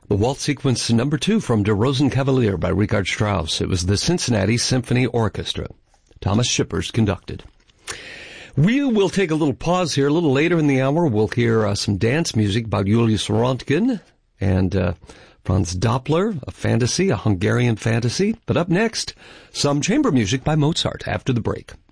The Waltz Sequence number 2 from Der Rosenkavalier by Richard Strauss. It was the Cincinnati Symphony Orchestra. Thomas Shippers conducted. We will take a little pause here. A little later in the hour, we'll hear some dance music by Julius Röntgen and Franz Doppler, a Hungarian fantasy. But up next, some chamber music by Mozart after the break.